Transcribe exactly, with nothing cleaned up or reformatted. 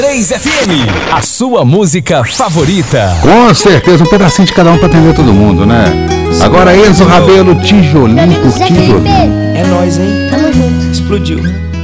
três F M, a sua música favorita. Com certeza, um pedacinho de cada um pra atender todo mundo, né? Sim. Agora Enzo Rabelo, tijolinho por tijolinho. É nóis, hein? Tamo junto. Explodiu.